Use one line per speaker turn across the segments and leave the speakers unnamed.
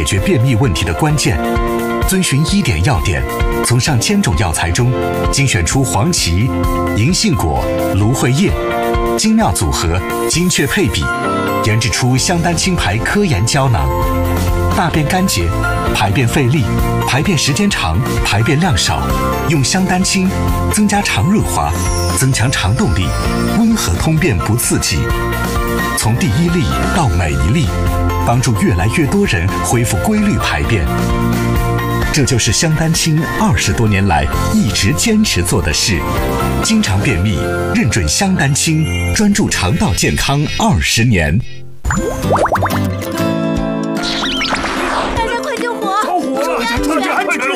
决便秘问题的关键。遵循1点要点，从上千种药材中精选出黄芪、银杏果、芦荟叶，精妙组合，精确配比，研制出香丹清排科研胶囊。大便干结、排便费力、排便时间长、排便量少，用香丹清增加肠润滑，增强肠动力，温和通便不刺激。从第一粒到每一粒，帮助越来越多人恢复规律排便。这就是香丹清20多年来一直坚持做的事。经常便秘，认准香丹清，专注肠道健康20年。
大家快救火！
着火了！注意安全！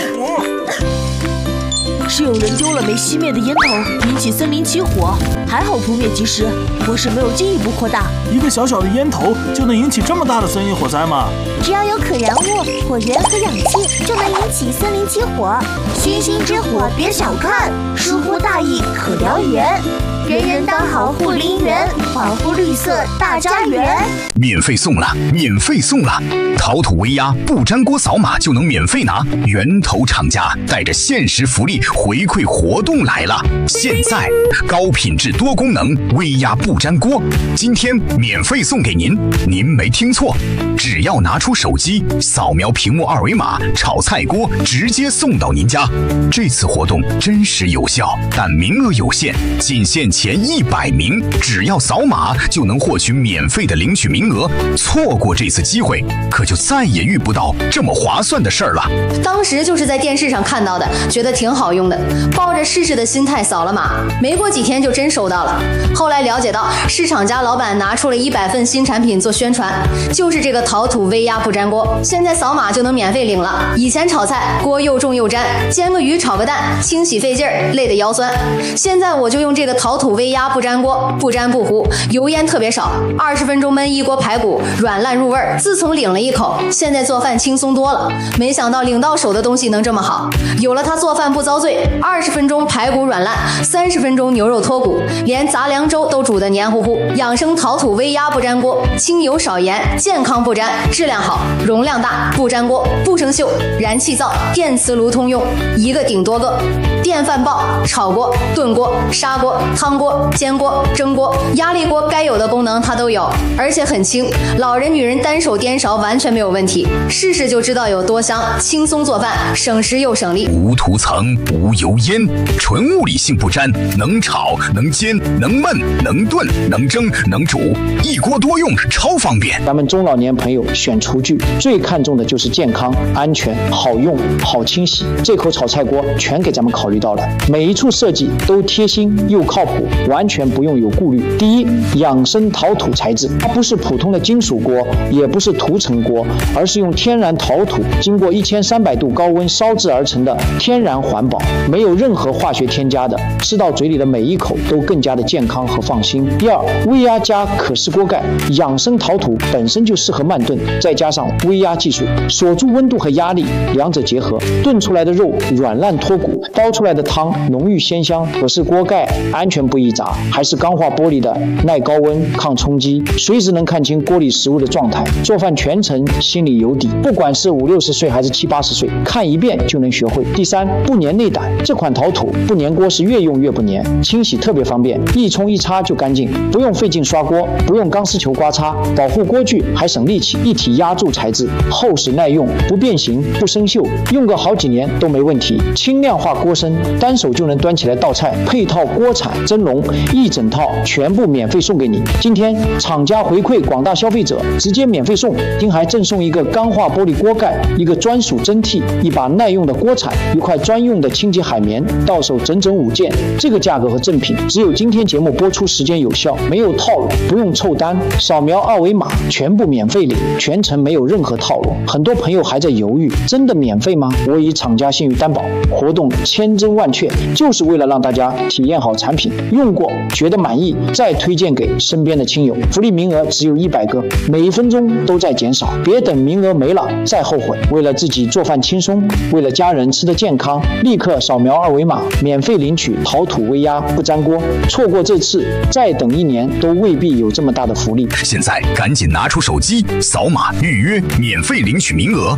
是有人丢了没熄灭的烟头，引起森林起火，还好扑灭及时，火势没有进一步扩大。
一个小小的烟头就能引起这么大的森林火灾吗？
只要有可燃物、火源和氧气，就能引起森林起火。星星之火别小看，疏忽大意可燎原。人人当好护林员，保护绿色大家园。
免费送了，免费送了！陶土微压不粘锅扫码就能免费拿，源头厂家带着限时福利回馈活动来了！现在高品质多功能微压不粘锅，今天免费送给您，您没听错，只要拿出手机扫描屏幕2维码，炒菜锅直接送到您家。这次活动真实有效，但名额有限，仅限前100名，只要扫码就能获取免费的领取名额。错过这次机会，可就再也遇不到这么划算的事儿了。
当时就是在电视上看到的，觉得挺好用的，抱着试试的心态扫了码，没过几天就真收到了。后来了解到，是厂家老板拿出了100份新产品做宣传，就是这个陶土微压不粘锅，现在扫码就能免费领了。以前炒菜锅又重又粘，煎个鱼炒个蛋，清洗费劲儿，累得腰酸。现在我就用这个陶土微压不粘锅，不粘不糊，油烟特别少，20分钟焖一锅排骨，软烂入味儿。自从领了一口，现在做饭轻松多了。没想到领到手的东西能这么好，有了它做饭不遭罪，20分钟排骨软烂，30分钟牛肉脱骨，连杂粮粥都煮得黏糊糊。养生陶土微压不粘锅，清油少盐，健康不粘，质量好，容量大，不粘锅，不生锈，燃气灶、电磁炉通用，一个顶多个。电饭煲、炒锅、炖锅、砂锅、汤锅、煎锅、蒸锅、压力锅该有的功能它都有，而且很轻，老人女人单手颠勺完全没有问题。试试就知道有多香，轻松做饭，省时又省力。
无涂层、无油烟，纯物理性不粘，能炒、能煎、能焖、能炖、能蒸、能煮，一锅多用，超方便。
咱们中老年朋友选厨具最看重的就是健康、安全、好用、好清洗。这口炒菜锅全给咱们考虑到了，每一处设计都贴心又靠谱，完全不用有顾虑。第一，养生陶土材质，它不是普通的金属锅，也不是涂层锅，而是用天然陶土经过1300度高温烧制而成的天然环保，没有任何化学添加的，吃到嘴里的每一口都更加的健康和放心。第二，微压加可视锅盖，养生陶土本身就适合慢炖，再加上微压技术，锁住温度和压力，两者结合，炖出来的肉软烂脱骨，煲出来的汤浓郁鲜香。可视锅盖安全不易砸，还是钢化玻璃的，耐高温、抗冲击，随时能看清锅里食物的状态，做饭全程心里有底。不管是50、60岁还是70、80岁，看一遍就能学会。第三，不粘内胆，这款陶土不粘锅是越用越不粘，清洗特别方便，一冲一擦就干净，不用费劲刷锅，不用钢丝球刮擦，保护锅具还省力气。一体压铸材质，厚实耐用，不变形不生锈，用个好几年都没问题。轻量化锅身，单手就能端起来倒菜，配套锅铲、蒸笼，一整套全部免费送给你。今天厂家回馈广大消费者，直接免费送，听还赠送一个钢化玻璃锅盖，一个专属蒸屉，一把耐用的锅铲，一块专用的清洁海绵，到手整整5件。这个价格和赠品只有今天节目播出时间有效，没有套路，不用凑单，扫描2维码全部免费领，全程没有任何套路。很多朋友还在犹豫，真的免费吗？我以厂家信誉担保，活动千真万确，就是为了让大家体验好产品，用过觉得满意，再推荐给身边的亲友。福利名额只有100个，每1分钟都在减少，别等名额没了再后悔。为了自己做饭轻松，为了家人吃得健康，立刻扫描2维码，免费领取陶土微压不粘锅。错过这次，再等1年都未必有这么大的福利。
现在赶紧拿出手机扫码预约，免费领取名额。